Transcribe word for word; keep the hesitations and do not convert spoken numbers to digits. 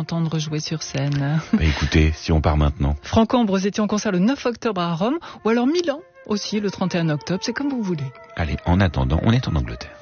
entendre jouer sur scène. Bah écoutez, si on part maintenant. Franck-Ambre, vous étiez en concert le neuf octobre à Rome, ou alors Milan aussi le trente et un octobre, c'est comme vous voulez. Allez, en attendant, on est en Angleterre.